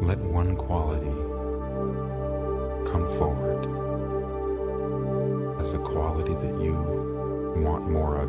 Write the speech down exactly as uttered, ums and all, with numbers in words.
let one quality come forward as a quality that you want more